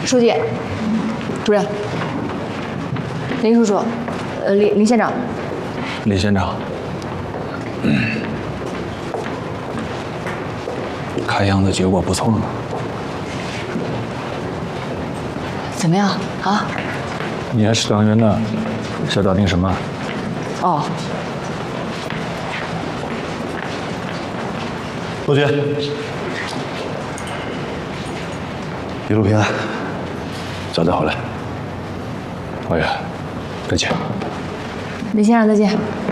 书记，主任，林叔叔，林县长， 李县长，看样子结果不错嘛。 怎么样啊？ 你还是党员呢，想打听什么？ 哦， 陆军，一路平安，早点回来。 哎呀，再见。 林县长再见。